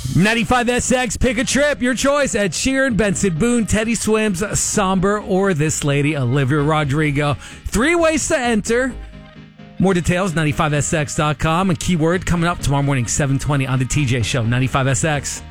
95SX, pick a trip, your choice. Ed Sheeran, Benson Boone, Teddy Swims, Somber, or this lady, Olivia Rodrigo. 3 ways to enter. More details, 95SX.com. And keyword coming up tomorrow morning, 7:20 on the TJ Show, 95SX.